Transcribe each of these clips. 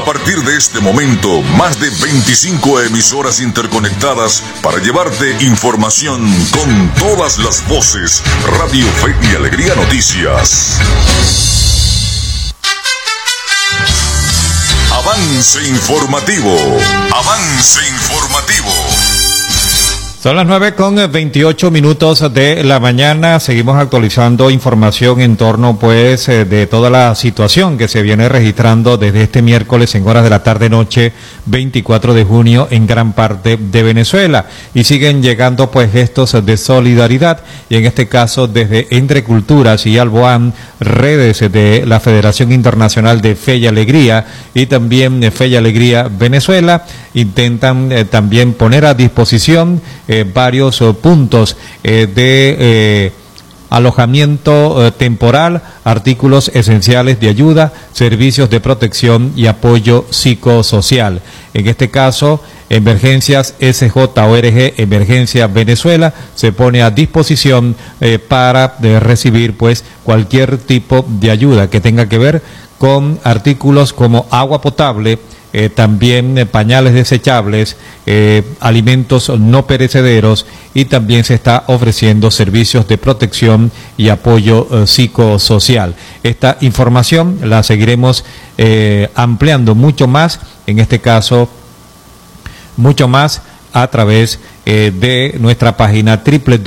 partir de este momento, más de 25 emisoras interconectadas para llevarte información con todas las voces. Radio Fe y Alegría Noticias. Avance informativo. Avance informativo. Son las 9:28 de la mañana. Seguimos actualizando información en torno, pues, de toda la situación que se viene registrando desde este miércoles en horas de la tarde-noche, 24 de junio, en gran parte de Venezuela. Y siguen llegando, pues, gestos de solidaridad. Y en este caso, desde Entre Culturas y Alboán, redes de la Federación Internacional de Fe y Alegría y también Fe y Alegría Venezuela, intentan también poner a disposición varios puntos de alojamiento temporal, artículos esenciales de ayuda, servicios de protección y apoyo psicosocial. En este caso, Emergencias SJORG Emergencia Venezuela se pone a disposición para recibir, pues, cualquier tipo de ayuda que tenga que ver con artículos como agua potable, también pañales desechables, alimentos no perecederos, y también se está ofreciendo servicios de protección y apoyo psicosocial. Esta información la seguiremos ampliando mucho más, en este caso mucho más a través de nuestra página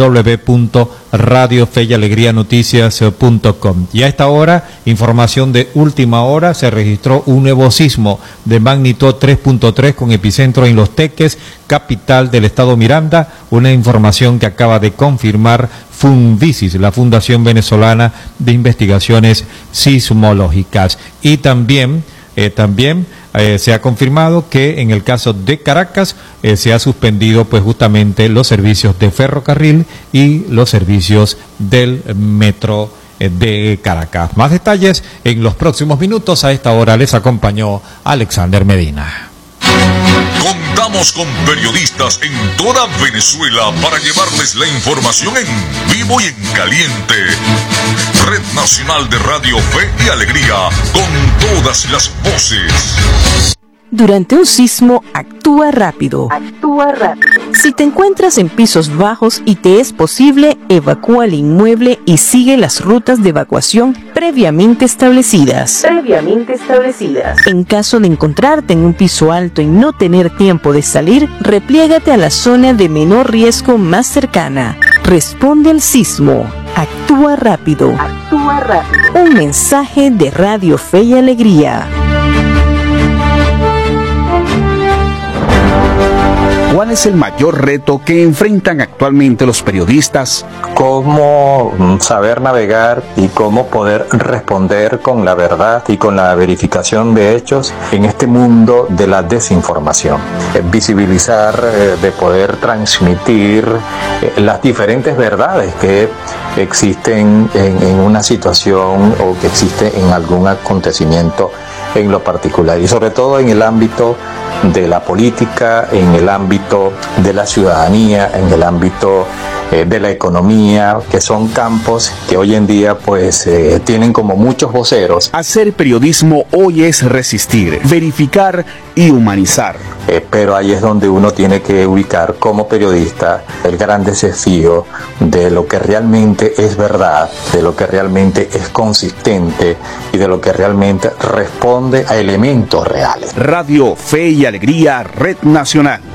www.radiofeyalegrianoticias.com. Y a esta hora, información de última hora, se registró un nuevo sismo de magnitud 3.3 con epicentro en Los Teques, capital del estado Miranda, una información que acaba de confirmar Fundisis, la Fundación Venezolana de Investigaciones Sismológicas. Y también se ha confirmado que en el caso de Caracas se ha suspendido, pues, justamente los servicios de ferrocarril y los servicios del metro de Caracas. Más detalles en los próximos minutos. A esta hora les acompañó Alexander Medina. Contamos con periodistas en toda Venezuela para llevarles la información en vivo y en caliente. Red Nacional de Radio Fe y Alegría, con todas las voces. Durante un sismo, actúa rápido. Actúa rápido. Si te encuentras en pisos bajos y te es posible, evacúa el inmueble y sigue las rutas de evacuación previamente establecidas. En caso de encontrarte en un piso alto y no tener tiempo de salir, repliégate a la zona de menor riesgo más cercana. Responde al sismo. Actúa rápido. Actúa rápido. Un mensaje de Radio Fe y Alegría. ¿Cuál es el mayor reto que enfrentan actualmente los periodistas? Cómo saber navegar y cómo poder responder con la verdad y con la verificación de hechos en este mundo de la desinformación. Visibilizar, de poder transmitir las diferentes verdades que existen en una situación o que existe en algún acontecimiento en lo particular, y sobre todo en el ámbito de la política, en el ámbito de la ciudadanía, en el ámbito de la economía, que son campos que hoy en día, pues, tienen como muchos voceros. Hacer periodismo hoy es resistir, verificar y humanizar. Pero ahí es donde uno tiene que ubicar como periodista el gran desafío de lo que realmente es verdad, de lo que realmente es consistente y de lo que realmente responde a elementos reales. Radio Fe y Alegría, Red Nacional.